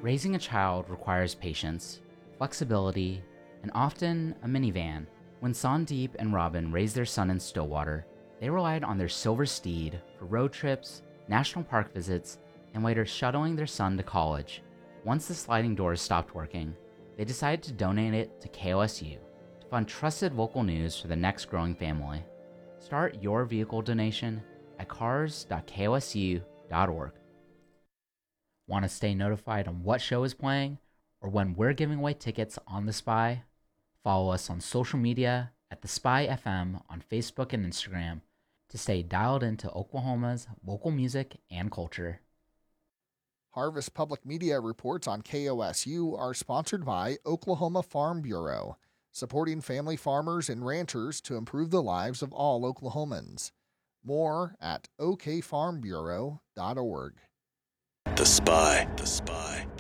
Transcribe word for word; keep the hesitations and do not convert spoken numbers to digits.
Raising a child requires patience, flexibility, and often a minivan. When Sandeep and Robin raised their son in Stillwater, they relied on their silver steed for road trips, national park visits, and later shuttling their son to college. Once the sliding doors stopped working, they decided to donate it to K O S U to fund trusted local news for the next growing family. Start your vehicle donation at cars dot k o s u dot org. Want to stay notified on what show is playing or when we're giving away tickets on The Spy? Follow us on social media at The Spy F M on Facebook and Instagram to stay dialed into Oklahoma's local music and culture. Harvest Public Media reports on K O S U are sponsored by Oklahoma Farm Bureau, supporting family farmers and ranchers to improve the lives of all Oklahomans. More at o k farm bureau dot org. The Spy. The Spy.